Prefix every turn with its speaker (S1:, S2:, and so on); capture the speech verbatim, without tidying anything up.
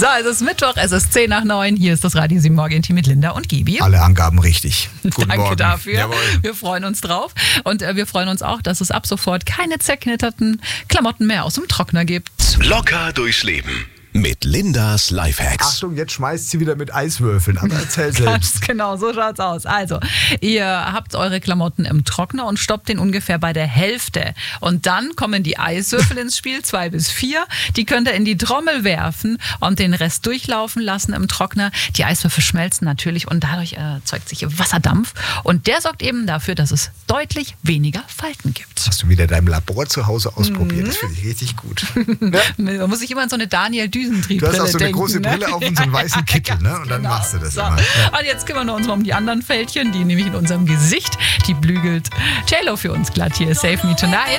S1: So, es ist Mittwoch, es ist zehn nach neun. Hier ist das Radio sieben Morgen-Team mit Linda und Gibi.
S2: Alle Angaben richtig. Guten
S1: Danke
S2: Morgen.
S1: dafür.
S2: Jawohl.
S1: Wir freuen uns drauf. Und äh, wir freuen uns auch, dass es ab sofort keine zerknitterten Klamotten mehr aus dem Trockner gibt.
S3: Locker durchs Leben mit Lindas Lifehacks.
S2: Achtung, jetzt schmeißt sie wieder mit Eiswürfeln, aber erzähl selbst.
S1: Ganz genau, so schaut's aus. Also, ihr habt eure Klamotten im Trockner und stoppt den ungefähr bei der Hälfte. Und dann kommen die Eiswürfel ins Spiel, zwei bis vier. Die könnt ihr in die Trommel werfen und den Rest durchlaufen lassen im Trockner. Die Eiswürfel schmelzen natürlich und dadurch erzeugt sich Wasserdampf. Und der sorgt eben dafür, dass es deutlich weniger Falten gibt.
S2: Hast du wieder deinem Labor zu Hause ausprobiert? Mhm. Das finde ich richtig gut. Ja?
S1: Man muss sich immer an so eine Daniel
S2: Du hast auch so eine
S1: denken,
S2: große Brille
S1: ne?
S2: auf und so einen weißen Kittel, ne? Und dann
S1: genau.
S2: machst du das
S1: so.
S2: immer. Ja.
S1: Und jetzt kümmern wir uns mal um die anderen Fältchen, die nämlich in unserem Gesicht, die blügelt J-Lo für uns glatt hier. Save Me Tonight.